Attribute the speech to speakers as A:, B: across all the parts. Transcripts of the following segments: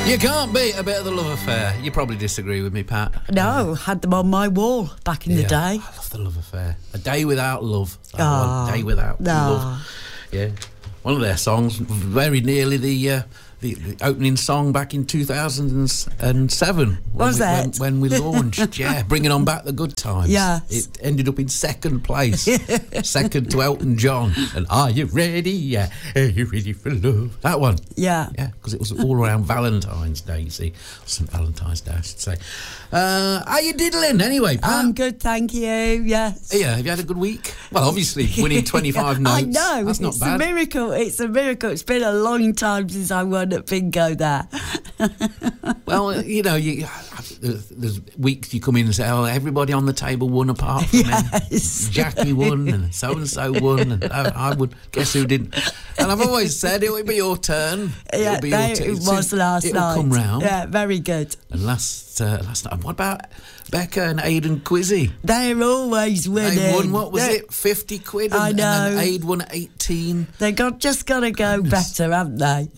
A: You can't beat a bit of the Love Affair. You probably disagree with me, Pat.
B: No, had them on my wall back in the day.
A: I love the Love Affair. A Day Without Love. A Day Without Love. Yeah. One of their songs, very nearly the opening song back in 2007. When we launched, bringing on back the good times.
B: Yeah.
A: It ended up in second place, second to Elton John. And Are You Ready? Yeah. Are you ready for love? That one.
B: Yeah.
A: Yeah, because it was all around Valentine's Day, you see. St. Valentine's Day, I should say. How you diddling anyway, Pat?
B: I'm good, thank you, yes.
A: Yeah, have you had a good week? Well, obviously, winning 25 notes.
B: I know,
A: that's not bad.
B: It's a miracle. It's been a long time since I won at bingo there.
A: Well, you know, there's weeks you come in and say, oh, everybody on the table won apart from me. Jackie won and so-and-so won and I would. Guess who didn't? And I've always said it would be your turn.
B: Yeah, it was last night.
A: It'll come round.
B: Yeah, very good.
A: And last night, what about Becca and Aidan Quizzy?
B: They're always winning.
A: They won, what was it, 50 quid?
B: I know.
A: And then Aid won 18.
B: They just got to go better, haven't they?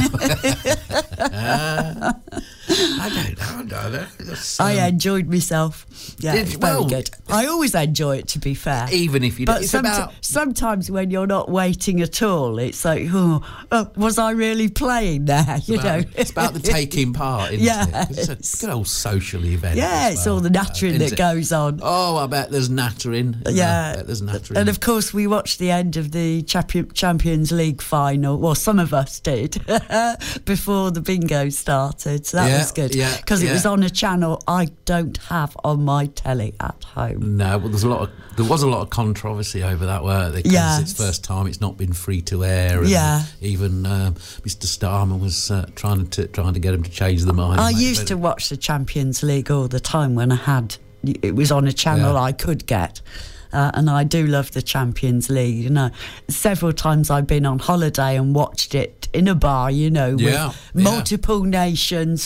A: I don't know.
B: I enjoyed myself. Yeah,
A: Did
B: it's
A: you?
B: very
A: Well,
B: good. I always enjoy it, to be fair.
A: Even if you
B: But
A: don't.
B: sometimes when you're not waiting at all, it's like, was I really playing there?
A: It's about the taking part, isn't it? It's a good old social event.
B: Yeah, it's all the nattering that goes on.
A: Oh, I bet there's nattering.
B: Yeah.
A: I bet there's nattering.
B: And of course, we watched the end of the Champions League final. Well, some of us did before the bingo started. So that was good because it was on a channel I don't have on my telly at home.
A: No, but there was a lot of controversy over that, weren't there? Because it's first time it's not been free to air. And even Mr. Starmer was trying to get him to change the mind.
B: I used to watch the Champions League all the time when it was on a channel I could get. And I do love the Champions League. You know, several times I've been on holiday and watched it in a bar. You know, with multiple nations.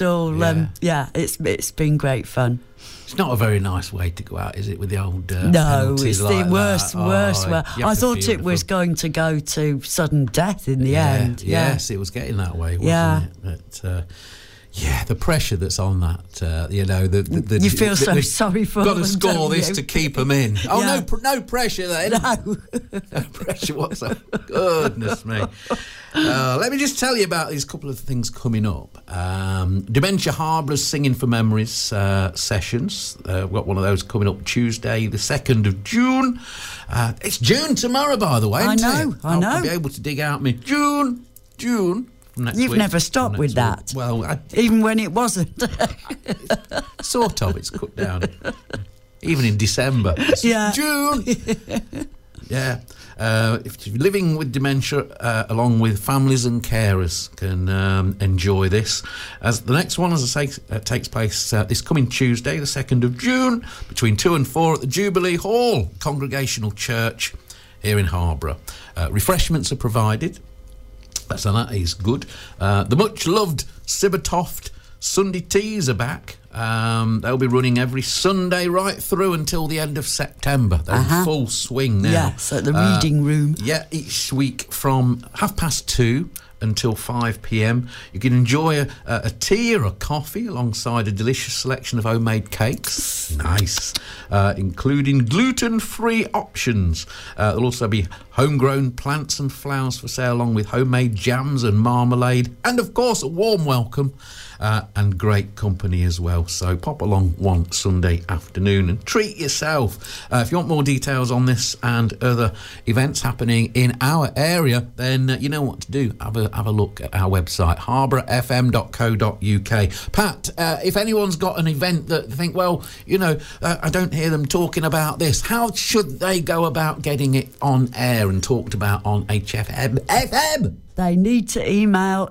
B: It's been great fun.
A: It's not a very nice way to go out, is it? With the old
B: no, it's
A: like
B: the worst. I thought it was going to go to sudden death in the end.
A: Yes, it was getting that way, wasn't it? But the pressure that's on that,
B: you feel so sorry for them.
A: Got to score this to keep them in. Oh, no pressure then.
B: No.
A: No pressure whatsoever. Goodness me. Let me just tell you about these couple of things coming up. Dementia Harbour's Singing for Memories sessions. We've got one of those coming up Tuesday, the 2nd of June. It's June tomorrow, by the way.
B: I know.
A: I'll be able to dig out me June.
B: You've never stopped with that.
A: Well,
B: even when it wasn't.
A: Sort of. It's cut down. Even in December. June. Yeah. If you're living with dementia, along with families and carers, can enjoy this. As the next one, as I say, takes place this coming Tuesday, the 2nd of June, between 2 and 4 at the Jubilee Hall, Congregational Church here in Harborough. Refreshments are provided. So that is good. The much-loved Sibbertoft Sunday Teas are back. They'll be running every Sunday right through until the end of September. They're in full swing now.
B: Yes, at the reading room.
A: Yeah, each week from 2:30 until 5 p.m. You can enjoy a tea or a coffee alongside a delicious selection of homemade cakes. Nice. Including gluten-free options. There'll also be homegrown plants and flowers for sale, along with homemade jams and marmalade. And, of course, a warm welcome and great company as well. So pop along one Sunday afternoon and treat yourself. If you want more details on this and other events happening in our area, then you know what to do. Have a look at our website, harbourfm.co.uk. Pat, if anyone's got an event that they think, well, I don't hear them talking about this, how should they go about getting it on air and talked about on HFM?
B: They need to email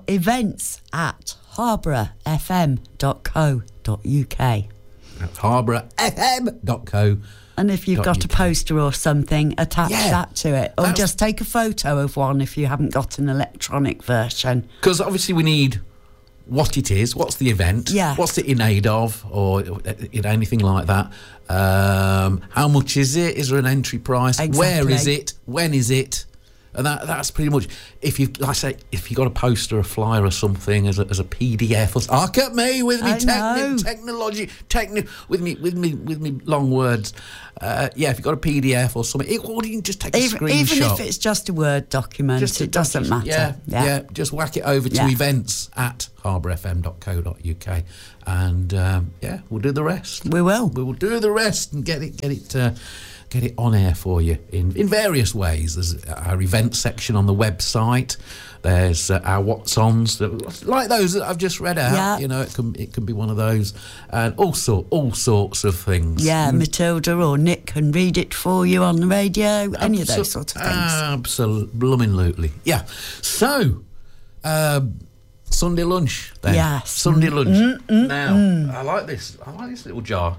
B: events@harbourfm.co.uk.
A: That's harbourfm.co.uk.
B: And if you've got a poster or something, attach that to it. Or just take a photo of one if you haven't got an electronic version.
A: Because obviously we need what it is, what's the event, what's it in aid of, or anything like that. How much is it? Is there an entry price?
B: Exactly.
A: Where is it? When is it? And that's pretty much, if you got a poster, a flyer or something as a PDF, or look at me with me technology, with me long words. If you've got a PDF or something, or you can just take a screenshot.
B: Even if it's just a Word document, it doesn't matter.
A: Yeah, just whack it over to events@harbourfm.co.uk, and we'll do the rest.
B: We will
A: do the rest and get it on air for you in various ways. There's our event section on the website. There's our what's-ons, like those that I've just read out.
B: Yeah.
A: You know, it can be one of those, and all sorts of things.
B: Yeah, Matilda or Nick can read it for you on the radio. Any of those sorts of things.
A: Absolutely. Yeah. So, Sunday lunch then.
B: Yes.
A: Sunday lunch. Now, I like this little jar.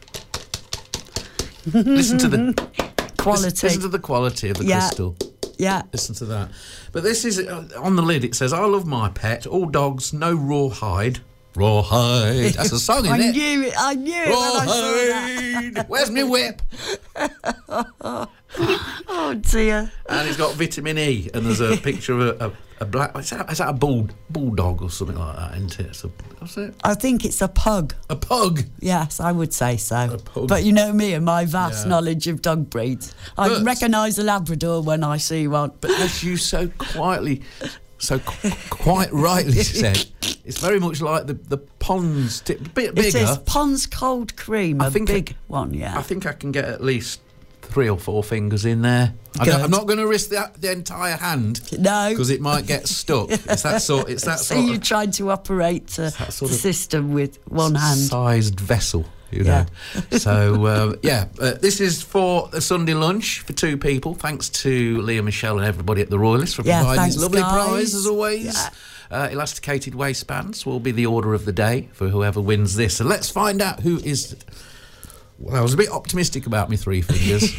A: Listen to the
B: quality.
A: Listen to the quality of the crystal.
B: Yeah.
A: Listen to that. But this is, on the lid, it says, "I love my pet, all dogs, no rawhide." Rawhide. That's a song, isn't it?
B: I knew it when I saw that.
A: Where's my whip?
B: Oh, dear.
A: And it's got vitamin E, and there's a picture of a black... Is that a bulldog or something like that, isn't it? What's it?
B: I think it's a pug.
A: A pug?
B: Yes, I would say so.
A: A pug.
B: But you know me and my vast knowledge of dog breeds. I recognise a Labrador when I see one.
A: But as you so quite rightly said, it's very much like the Pond's a bit bigger.
B: It is Pond's cold cream, big one, yeah.
A: I think I can get at least 3 or 4 fingers in there. I'm not going to risk the entire hand.
B: No,
A: because it might get stuck. It's that sort.
B: So you tried to operate the system with one hand.
A: Sized vessel, you know. So this is for a Sunday lunch for 2 people. Thanks to Leah, Michelle, and everybody at the Royalists for providing this lovely prize as always. Yeah. Elasticated waistbands will be the order of the day for whoever wins this. So let's find out who is. Well, I was a bit optimistic about my 3 fingers.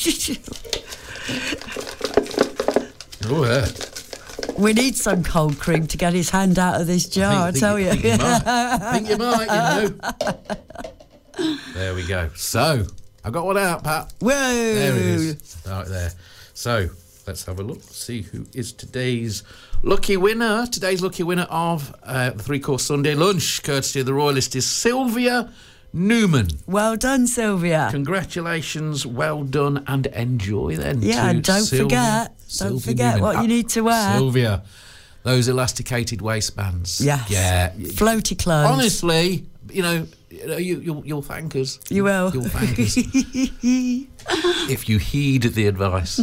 A: Oh, yeah.
B: We need some cold cream to get his hand out of this jar, I tell you.
A: I think you might, you know. There we go. So, I got one out, Pat.
B: Whoa!
A: There it is. Right there. So, let's have a look. See who is today's lucky winner. Today's lucky winner of the 3-course Sunday lunch, courtesy of the Royalist, is Sylvia Newman.
B: Well done, Sylvia.
A: Congratulations, well done, and enjoy then.
B: Yeah, and don't forget
A: Newman.
B: what you need to wear.
A: Sylvia, those elasticated waistbands.
B: Yes.
A: Yeah.
B: Floaty clothes.
A: Honestly, you know, you'll thank us.
B: You will.
A: You'll thank us. If you heed the advice.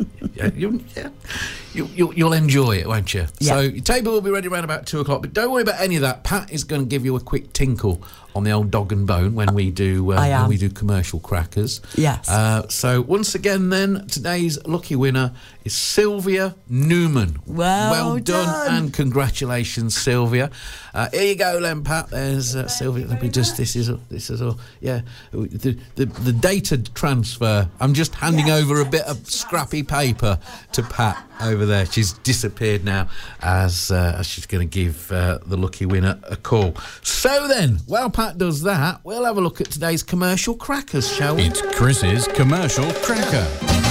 A: You'll enjoy it, won't you?
B: Yeah.
A: So your table will be ready around about 2 o'clock, but don't worry about any of that. Pat is going to give you a quick tinkle on the old dog and bone when we do commercial crackers.
B: Yes.
A: So once again then, today's lucky winner is Sylvia Newman.
B: Well
A: done and congratulations, Sylvia. Here you go then, Pat. There's Sylvia. Let me just this is all the data transfer. I'm just handing over a bit of scrappy paper to Pat over there. She's disappeared now as she's going to give the lucky winner a call. So then, while Pat does that, we'll have a look at today's commercial crackers, shall we?
C: It's Chris's commercial cracker.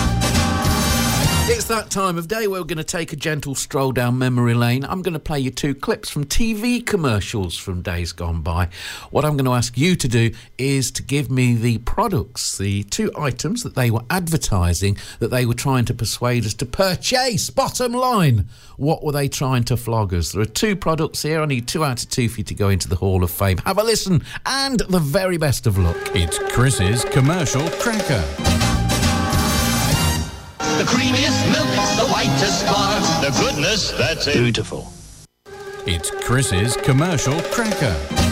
A: It's that time of day where we're going to take a gentle stroll down memory lane. I'm going to play you 2 clips from TV commercials from days gone by. What I'm going to ask you to do is to give me the products, the 2 items that they were advertising, that they were trying to persuade us to purchase. Bottom line, what were they trying to flog us? There are 2 products here. I need 2 out of 2 for you to go into the Hall of Fame. Have a listen and the very best of luck.
C: It's Chris's commercial cracker.
D: The creamiest milk, the whitest bar, the goodness that's beautiful.
C: It's Chris's commercial cracker.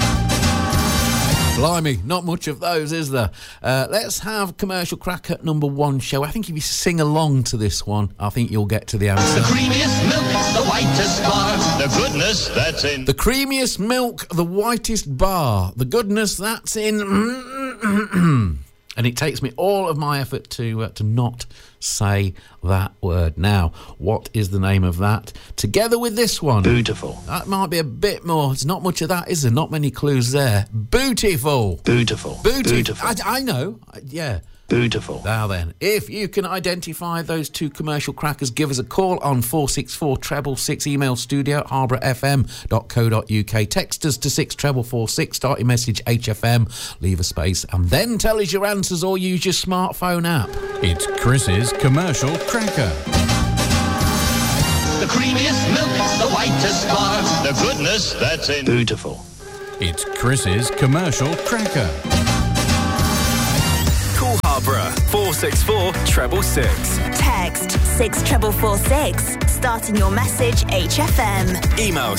A: Blimey, not much of those, is there? Let's have commercial cracker number 1, shall we? I think if you sing along to this one, I think you'll get to the answer.
D: The creamiest milk, the whitest bar, the goodness that's in.
A: The creamiest milk, the whitest bar, the goodness that's in. And it takes me all of my effort to not say that word. Now, what is the name of that? Together with this one.
D: Beautiful.
A: That might be a bit more. It's not much of that, is there? Not many clues there. Beautiful.
D: Beautiful.
A: Beautiful. I know. Yeah.
D: Beautiful.
A: Now then, if you can identify those two commercial crackers, give us a call on 464 666. Email studio@harbourfm.co.uk. Text us to 64446. Start your message HFM, leave a space, and then tell us your answers or use your smartphone app.
C: It's Chris's Commercial Cracker.
D: The creamiest milk, the whitest bar, the goodness that's in. Beautiful.
C: It's Chris's Commercial Cracker.
E: Call Harborough 464 666.
F: Text 64446, starting your message HFM.
E: Email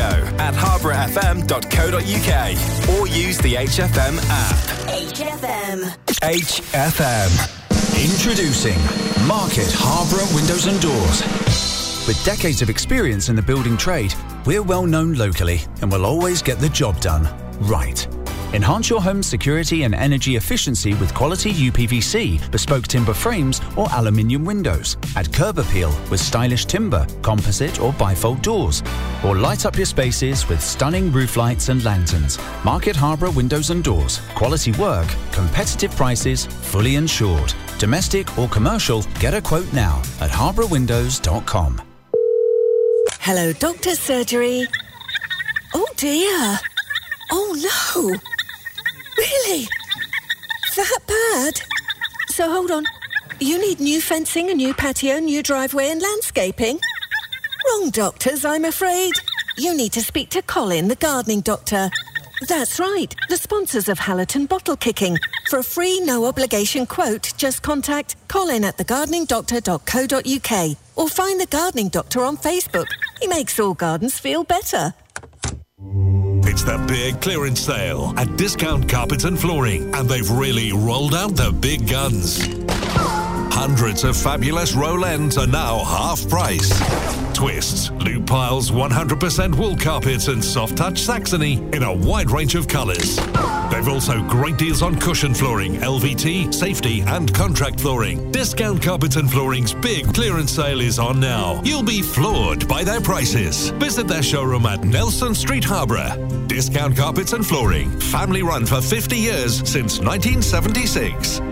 E: studio@harbourfm.co.uk or use the HFM app.
F: HFM.
E: HFM. Introducing Market Harborough Windows and Doors. With decades of experience in the building trade, we're well known locally and will always get the job done right. Enhance your home's security and energy efficiency with quality UPVC, bespoke timber frames or aluminium windows. Add curb appeal with stylish timber, composite or bifold doors. Or light up your spaces with stunning roof lights and lanterns. Market Harborough Windows and Doors. Quality work, competitive prices, fully insured. Domestic or commercial, get a quote now at harbourwindows.com.
G: Hello, Doctor's Surgery. Oh dear. Oh no. Really? That bad? So hold on. You need new fencing, a new patio, new driveway and landscaping? Wrong doctors, I'm afraid. You need to speak to Colin, the gardening doctor. That's right, the sponsors of Hallerton Bottle Kicking. For a free, no-obligation quote, just contact colin@thegardningdoctor.co.uk or find the Gardening Doctor on Facebook. He makes all gardens feel better.
H: It's the big clearance sale at Discount Carpets and Flooring, and they've really rolled out the big guns. Hundreds of fabulous roll ends are now half price. Twists, loop piles, 100% wool carpets and soft touch Saxony in a wide range of colours. They've also great deals on cushion flooring, LVT, safety and contract flooring. Discount Carpets and Flooring's big clearance sale is on now. You'll be floored by their prices. Visit their showroom at Nelson Street, Harborough. Discount Carpets and Flooring, family run for 50 years since 1976.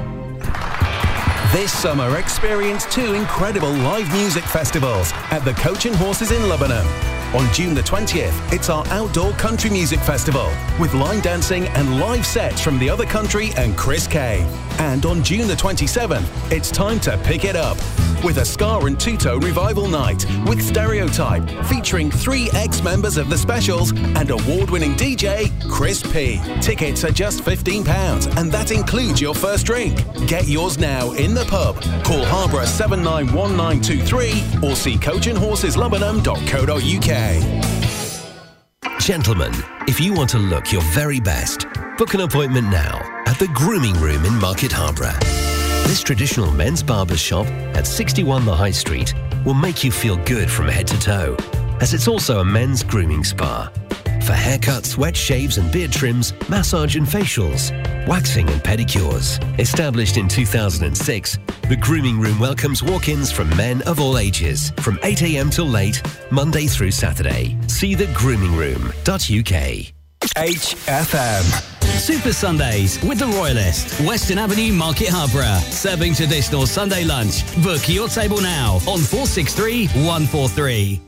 E: This summer, experience 2 incredible live music festivals at the Coach and Horses in Lebanon. On June the 20th, it's our outdoor country music festival with line dancing and live sets from The Other Country and Chris Kay. And on June the 27th, it's time to pick it up with a ska and two-tone revival night with Stereotype, featuring 3 ex-members of the Specials and award-winning DJ Chris P. Tickets are just £15 and that includes your first drink. Get yours now in the pub. Call Harborough 791923 or see coachandhorseslebanon.co.uk.
I: Gentlemen, if you want to look your very best, book an appointment now at the Grooming Room in Market Harborough. This traditional men's barber shop at 61 The High Street will make you feel good from head to toe, as it's also a men's grooming spa. For haircuts, wet shaves and beard trims, massage and facials, waxing and pedicures. Established in 2006, the Grooming Room welcomes walk-ins from men of all ages, from 8 a.m. till late, Monday through Saturday. See thegrooming.room.uk.
E: HFM.
J: Super Sundays with the Royalist, Western Avenue, Market Harborough. Serving traditional Sunday lunch. Book your table now on 463 143.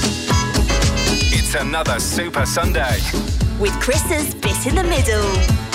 E: It's another Super Sunday
F: With Chris's Bit in the Middle.